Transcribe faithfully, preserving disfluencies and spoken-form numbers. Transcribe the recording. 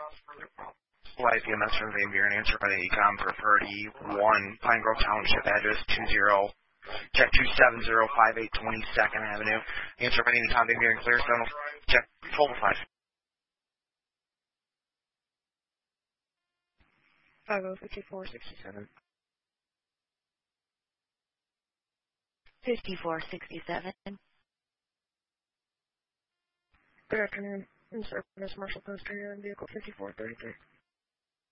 Live E M S from Van Buren, answer by the A COM for Purdy, one, Pine Grove Township, address two zero, check two seven zero five eight twenty-second Avenue, answer by the A COM, Van Buren, clear, seven, check, full five. five oh fifty-four sixty-seven. fifty-four sixty-seven. Good afternoon. In service, Marshall Post here, vehicle fifty-four thirty-three.